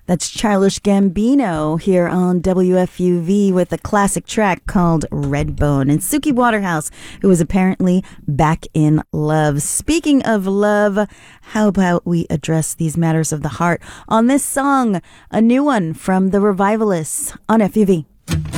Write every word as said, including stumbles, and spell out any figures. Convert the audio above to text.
That's Childish Gambino here on W F U V with a classic track called Redbone. And Suki Waterhouse, who is apparently back in love. Speaking of love, how about we address these matters of the heart on this song, a new one from the Revivalists on F U V.